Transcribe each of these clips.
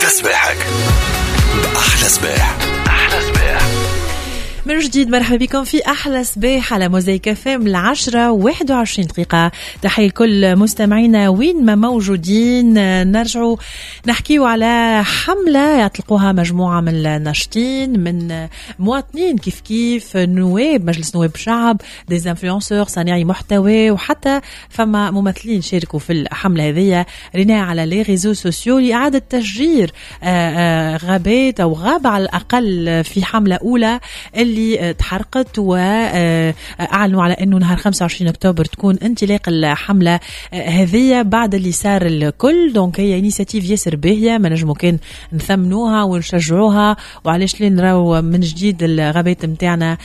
أحلى صباحك بأحلى صباح. أحلى صباح من جديد، مرحبا بكم في أحلى صباح على موزايك FM 10:21. تحية لكل مستمعينا وين ما موجودين. نرجعوا نحكيوا على حملة يطلقوها مجموعة من الناشطين من مواطنين كيف نواب مجلس نواب شعب، ديز انفلونسور، صانعي محتوى، وحتى فما ممثلين شاركوا في الحملة هذه. رينا على لي ريزو سوسيو لإعادة تشجير غابات أو غابة على الأقل في حملة أولى اللي تحرقت، وأعلنوا على أنه نهار 25 أكتوبر تكون انطلاق الحملة هذه بعد اللي صار الكل. دونك هي إنيسياتيف ياسر باهية، ما نجمو كان نثمنوها ونشجعوها، وعلاش لين نراو من جديد الغابات متاعنا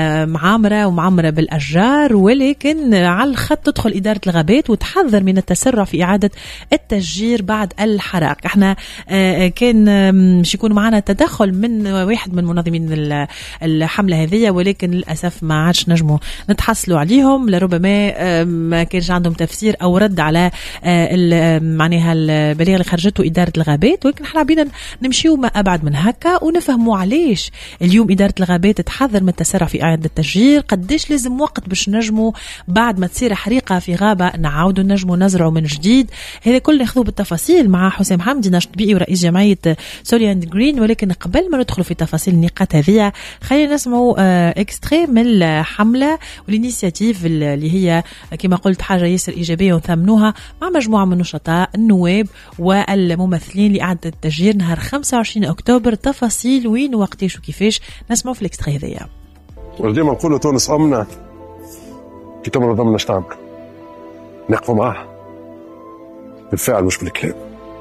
معمرة بالأشجار. ولكن على الخط تدخل إدارة الغابات وتحذر من التسرع في إعادة التشجير بعد الحرائق. احنا كان مش يكون معنا تدخل من واحد من منظمين الحملة هذه، ولكن للأسف ما عادش نجموا نتحصلوا عليهم، لربما ما كانش عندهم تفسير أو رد على معناها البلاغ اللي خرجته إدارة الغابات. ولكن احنا بينا نمشيو ما أبعد من هكا ونفهموا علاش اليوم إدارة الغابات تحذر من التسرع في إعادة التشجير، قديش لازم وقت باش نجموا بعد ما تصير حريقة في غابة نعاودوا نجموا نزرعوا من جديد. هذا كله ناخذوه بالتفاصيل مع حسام حمدي، ناشط بيئي ورئيس جمعية سولي اند جرين. ولكن قبل ما ندخلوا في تفاصيل النقاط هذه، خلينا نسمعوا اكستري من الحملة والإنيسياتيف اللي هي كما قلت حاجة ياسر إيجابية وثمنوها مع مجموعة من نشطاء النواب والممثلين لإعادة التشجير نهار 25 أكتوبر. تفاصيل وين وقتاش وكيفاش نسمعوا في الاكستري هذيا. وديما نقولوا تونس أمنا كي تمر ضمن شتعمل نقفوا معها بالفعل مش بالكلام.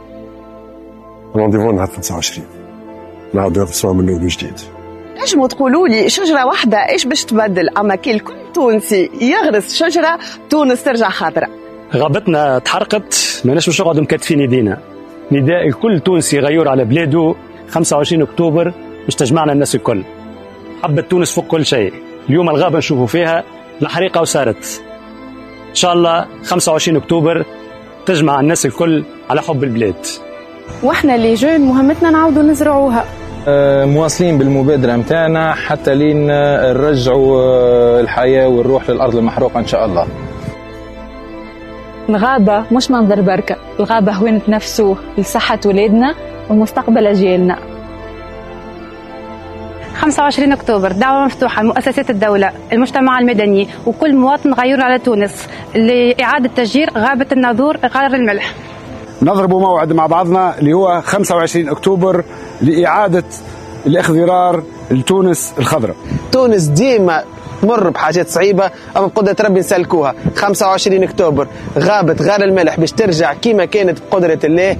رونديفو نهار 25 نعاودوا نفسوا من نور جديد. نجموا تقولوا لي شجرة واحدة إيش باش تبدل؟ أما كل تونسي يغرس شجرة تونس ترجع خضراء. غابتنا تحرقت، ما نجمش نقعدوا مكتفين يدينا. نداء الكل تونسي غيور على بلاده 25 أكتوبر باش تجمعنا الناس الكل. حبت تونس فوق كل شيء. اليوم الغابة نشوفوا فيها الحريقة وصارت. إن شاء الله 25 أكتوبر تجمع الناس الكل على حب البلاد. وإحنا اللي جون مهمتنا نعودوا نزرعوها. مواصلين بالمبادرة متاعنا حتى لين نرجعوا الحياة والروح للأرض المحروقة إن شاء الله. الغابة مش منظر بركة، الغابة هوينة نفسه لصحة ولادنا ومستقبل أجيالنا. 25 أكتوبر دعوة مفتوحة لمؤسسات الدولة، المجتمع المدني وكل مواطن غيور على تونس لإعادة تشجير غابة الناظور غار الملح. نضربوا موعد مع بعضنا اللي هو 25 أكتوبر لإعادة الإخضرار لتونس الخضراء. تونس ديما تمر بحاجات صعيبة، أما بقدرة ربي نسلكوها. 25 أكتوبر غابة غار الملح باش ترجع كيما كانت بقدرة الله.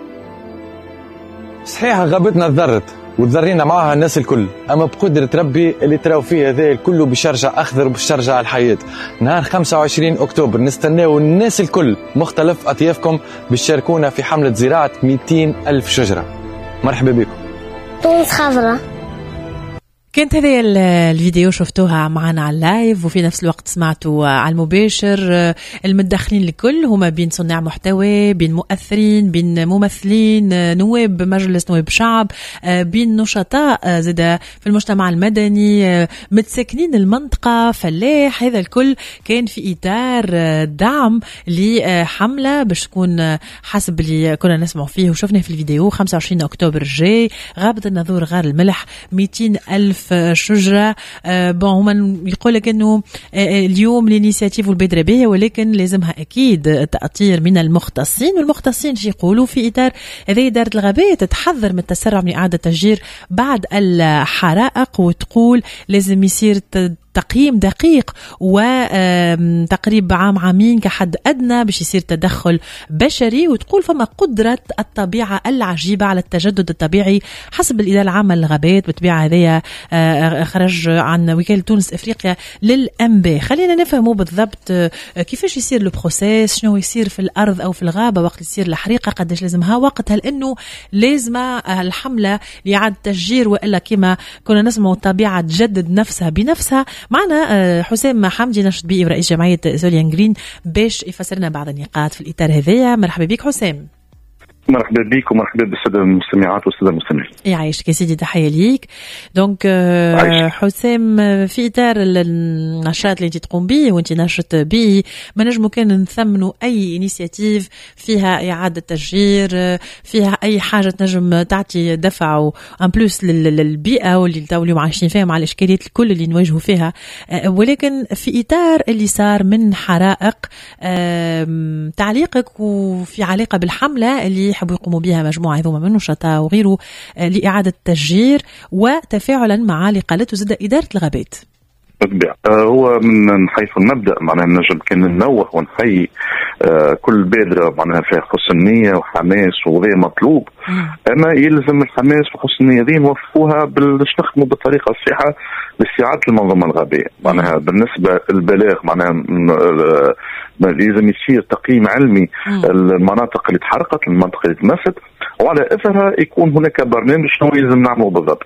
صحيح غابتنا تضرت وتضرينا معها الناس الكل، أما بقدرة ربي اللي تراو فيه هذا كله باش يرجع أخضر وباش ترجع الحياة. نهار 25 أكتوبر نستناو الناس الكل مختلف أطيافكم باش يشاركونا في حملة زراعة 200,000 شجرة. مرحبا بكم. تونس خضراء. كانت هذه الفيديو شفتوها معنا على اللايف، وفي نفس الوقت سمعتوا على المباشر المتدخلين الكل هما بين صناع محتوى، بين مؤثرين، بين ممثلين، نواب مجلس نواب شعب، بين نشطاء زادا في المجتمع المدني، متساكنين المنطقة، فلاح. هذا الكل كان في إطار دعم لحملة باش تكون حسب اللي كنا نسمع فيه وشفنا في الفيديو 25 أكتوبر الجاي غابة الناظور غار الملح 200,000 شجرة. هما يقول لك انه اليوم الانيسياتيف والبادرة بها، ولكن لازمها اكيد تأطير من المختصين. والمختصين شي يقولوا في اطار هذه إدارة الغابات تحذر من التسرع من إعادة تشجير بعد الحرائق، وتقول لازم يصير تقييم دقيق وتقريب عامين كحد أدنى باش يصير تدخل بشري. وتقول فما قدرة الطبيعة العجيبة على التجدد الطبيعي حسب الإدارة العامة للغابات. بالطبيعة هذه خرج عن وكالة تونس إفريقيا للأنباء. خلينا نفهموا بالضبط كيفاش يصير البروسيس، شنو يصير في الأرض أو في الغابة وقت يصير الحريقة، قداش لازمها وقت، هل إنه لازم الحملة لإعادة تشجير وإلا كما كنا نسمع الطبيعة تجدد نفسها بنفسها. معنا حسام حمدي ناشط بيئي ورئيس جمعية سولي اند جرين باش يفسرنا بعض النقاط في الإطار هذايا. مرحبا بك حسام. مرحبا بك ومرحبا بالساده المستمعات والساده المستمعين. يعيشك يا سيدي، تحيه ليك. دونك حسام، في اطار النشاط اللي انت تقوم به وانت ناشط به، ما نجمو كان نثمنوا اي انيشيتيف فيها اعاده تشجير، فيها اي حاجه تنجم تعطي دفع ان بلوس للبيئه واللي اليوم عايشين فيها مع الاشكاليات الكل اللي نواجهوا فيها، ولكن في اطار اللي صار من حرائق، تعليقك وفي علاقه بالحمله اللي يحبوا يقوموا بها مجموعة هذوما من نشطاء وغيره لإعادة التشجير وتفاعلا مع اللي قالته زاد إدارة الغابات. بالطبع هو من حيث المبدأ معناها نجم كان ننوه ونحيي كل بادرة معناها فيها حسن نية وحماس وغير مطلوب، أما يلزم الحماس وحسن النية ذي نوفقوها باش نخدموا بالطريقة الصحيحة لاستعادة المنظومة الغابية. معناها بالنسبة للبلاغ معناها لازم يصير تقييم علمي المناطق اللي تحرقت، المناطق اللي تمست، وعلى اثرها يكون هناك برنامج شنو يلزم نعمله بالضبط.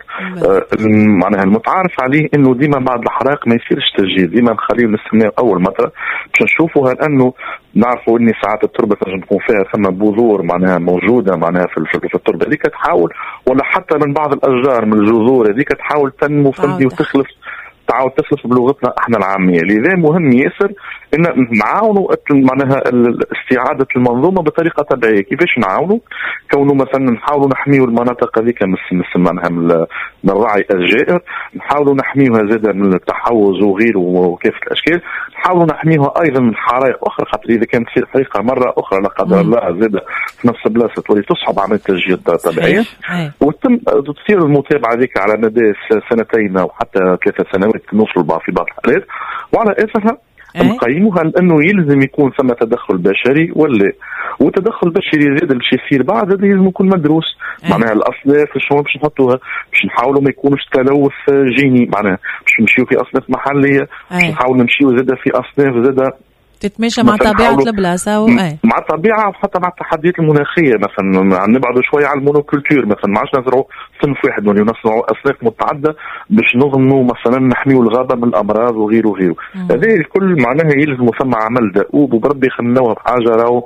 معناها المتعارف عليه انه ديما بعد الحرائق ما يصيرش تسجيل، ديما نخليه نستناو اول مره باش نشوفوا هل انه نعرفوا اني ساعات التربه تنجم تكون فيها ثم بذور معناها موجوده معناها في التربه هذيك تحاول، ولا حتى من بعض الاشجار من الجذور هذيك تحاول تنمو فندي وتخلف، تعاود تخلف بلغتنا احنا العاميه. لذا مهم ياسر ان نعاونوا معناها استعاده المنظومه بطريقه طبيعيه. كيفاش نعاونوا؟ كونه مثلا نحاولوا نحميوا المناطق هذيك معناها من الرعي الجائر، نحاولوا نحميوها زاده من التحوز وغيره وكافه الاشكال، نحاولوا نحميوها ايضا من حرائق اخرى، خاطر اذا كانت تصير حريقه مره اخرى لا قدر الله زاده في نفس البلاصه تولي تصعب عمليه التشجير الطبيعيه، وتم تصير المتابعه هذيك على مدى سنتين او حتى 3 سنوات نوصلوا في بعض الحالات، وعلى اثرها نقيموها لانه يلزم يكون ثم تدخل بشري ولا، والتدخل البشري زاد باش يصير بعد هذا لازم يكون مدروس. معناها الاصناف شلون باش نحطوها، باش نحاولوا ما يكونوش تلوث جيني، معناها باش نمشيو في اصناف محليه، باش نحاولوا نمشيو زاده في اصناف زاده تتماشى مع طبيعه البلاصه مع الطبيعه وحتى مع التحديات المناخيه. مثلا نبعدوا شويه على المونوكولتور، مثلا ما عادش نزرعوا صنف واحد ولي نصنعوا اصناف متعدده باش نضمنوا مثلا نحميوا الغابه من الامراض وغيره وغيره. هذا الكل معناها يلزم ثم عمل دؤوب، وبربي خليناوها بحاجه راهو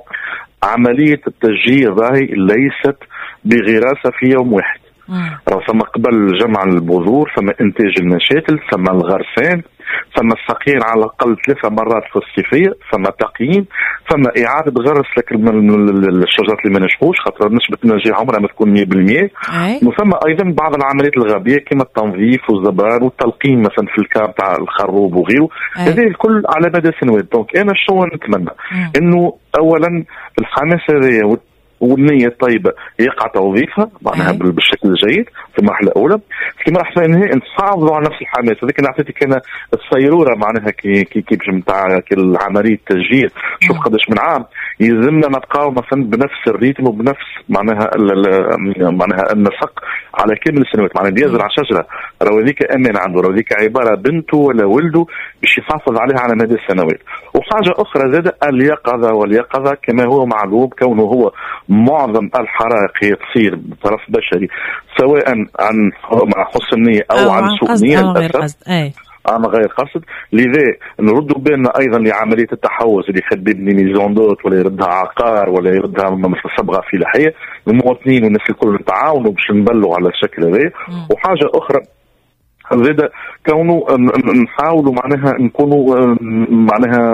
عمليه التشجير راهي ليست بغراسه في يوم واحد. راه ثم قبل جمع البذور، ثم انتاج المشاتل، ثم الغرسان، ثم السقيين على الاقل 3 مرات في الصيفيه، ثم تقييم، ثم اعاده غرس لك الشجرات اللي ما نجحوش خاطر نسبه النجاح عمرها ما تكون 100%، وثم ايضا بعض العمليات الغابيه كما التنظيف والزبان والتلقيم مثلا في الكاب تاع الخروب وغيره. هذا الكل على مدى سنوات. دونك انا شو نتمنى انه اولا الحماس هذايا والنية الطيبة يقع توظيفها معناها بالشكل الجيد في المرحلة الأولى. في المرحلة الثانية نحافظوا على نفس الحماس، وذيك نعطيتك أنا السيرورة معناها كي نتاع عملية التشجير، شوف قداش من عام يلزمنا نبقاو مثلا بنفس الريتم وبنفس معناها النسق على كامل السنوات. معناها اللي يزرع شجرة راهو ذيك أمان عنده، راهو ذيك عبارة بنته ولا ولده باش يحافظ عليها على مدى السنوات. وحاجة أخرى زادة اليقظة، واليقظة كما هو معلوم كونه هو معظم الحرائق هي تصير بطرف بشري، سواء عن حسن نية أو عن سوء نية أما غير قصد. لذا نردوا بالنا أيضا لعملية التحوز اللي يخد يبني ميزون دوت ولا يردها عقار ولا يردها مثل صبغة فلاحية، المواطنين والناس الكل نتعاونوا باش نبلغوا على الشكل هذا. وحاجة أخرى زاد كونه نحاولوا معناها نكونوا معناها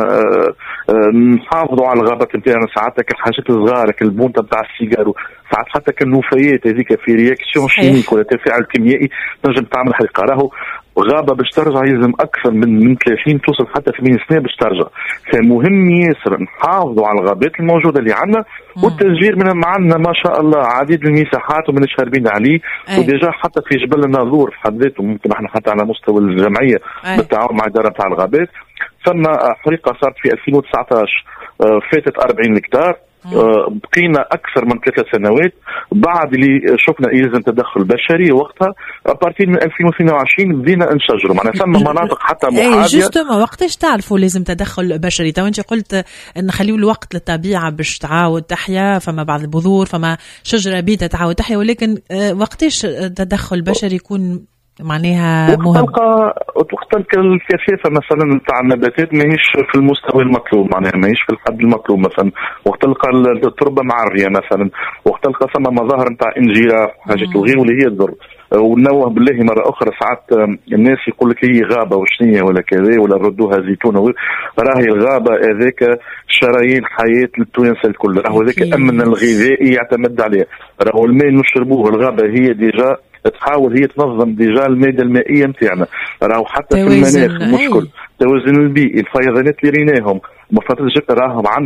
نحافظوا على الغابات نتاعنا. ساعات الحاجات الصغار البونطه نتاع السيجارو، ساعات حتى النفايات هذيك في رياكسيون شيميك ولا تفاعل كيميائي تنجم تعمل حريقه. راهو غابه باش ترجع يلزم اكثر من 30 توصل حتى 80 سنه باش ترجع. فمهم ياسر نحافظوا على الغابات الموجوده اللي عندنا، والتشجير من عندنا ما شاء الله عديد المساحات ومن شاربين عليه. وديجا حتى في جبل الناظور في حد ذاته ممكن احنا حتى على مستوى الجمعيه بالتعاون مع اداره تاع الغابات ثم حريقه صارت في 2019 فاتت 40 هكتار. بقينا اكثر من 3 سنوات بعد اللي شفنا يلزم تدخل بشري. وقتها ابارتين من 2022 بدينا نشجروا معناها ثم مناطق حتى محاذيه. جوستومون وقتاش تعرفوا لازم تدخل بشري؟ تو انت قلت نخليوا الوقت للطبيعه باش تعاود تحيا، فما بعض البذور، فما شجره بيتا تعاود تحيا، ولكن وقتاش تدخل بشري يكون معناها مهم. وقت تلقى الكثافه مثلا نتاع النباتات ماهيش في المستوى المطلوب، معناها ماهيش في الحد المطلوب. مثلا وقت تلقى التربه معريه مثلا، وقت تلقى ثم مظاهر نتاع انجيرا حاجات وغيره اللي هي تضر. ونوه بالله مرة أخرى، ساعات الناس يقول لك هي غابة وشنية ولا كذا ولا ردوها زيتون، راهي الغابة هذاك شرايين حياة للتوانسة الكل، راهو هذاك الأمن الغذائي يعتمد عليه، راهو الماء نشربوه الغابة هي ديجا تحاول هي تنظم ديجا المادة المائية نتاعنا، راهو حتى في المناخ مشكل، التوازن البيئي، الفيضانات اللي ريناهم، مفاتيح راهم